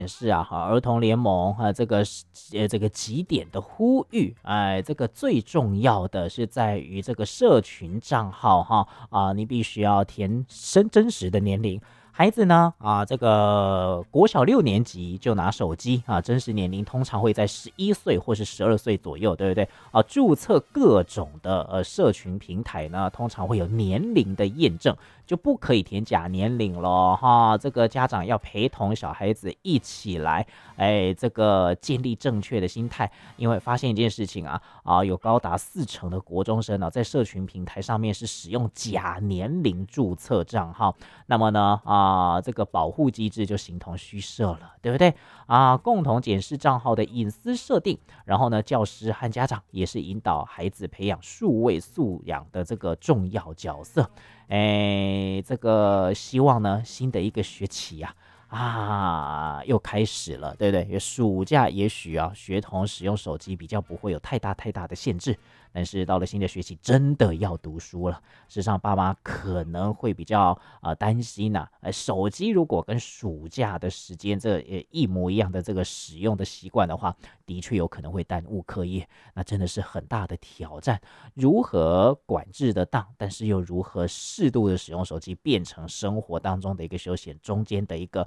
是啊，儿童联盟这个几点的呼吁，这个最重要的是在于这个社群账号你必须要填真实的年龄。孩子呢这个国小6年级就拿手机真实年龄通常会在11岁或是12岁左右，对不对注册各种的社群平台呢，通常会有年龄的验证，就不可以填假年龄了这个家长要陪同小孩子一起来，这个建立正确的心态，因为发现一件事情有高达40%的国中生在社群平台上面是使用假年龄注册账号，那么呢这个保护机制就形同虚设了，对不对共同检视账号的隐私设定，然后呢，教师和家长也是引导孩子培养数位素养的这个重要角色。这个希望呢，新的一个学期又开始了，对不对？暑假也许学童使用手机比较不会有太大的限制，但是到了新的学期，真的要读书了。事实上，爸妈可能会比较担心手机如果跟暑假的时间一模一样的这个使用的习惯的话，的确有可能会耽误课业，那真的是很大的挑战。如何管制得当，但是又如何适度的使用手机，变成生活当中的一个休闲，中间的一个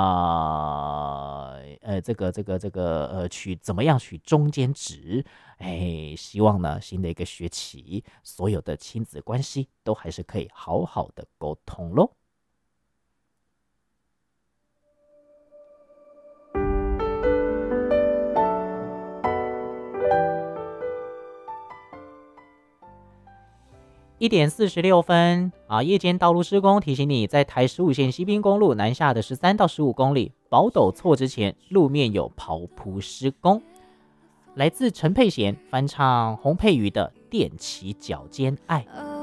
怎么样取中间值？希望呢新的一个学期，所有的亲子关系都还是可以好好的沟通咯。1点46分夜间道路施工，提醒你在台15线西滨公路南下的13到15公里宝斗错之前，路面有刨铺施工。来自陈佩娴翻唱洪佩瑜的《踮起脚尖爱》。